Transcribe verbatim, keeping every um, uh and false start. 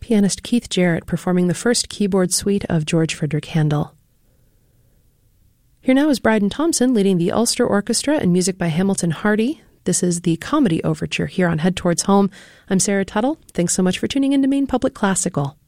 pianist Keith Jarrett performing the first keyboard suite of George Frederick Handel. Here now is Bryden Thompson leading the Ulster Orchestra and music by Hamilton Hardy. This is the Comedy Overture here on Head Towards Home. I'm Sarah Tuttle. Thanks so much for tuning in to Maine Public Classical.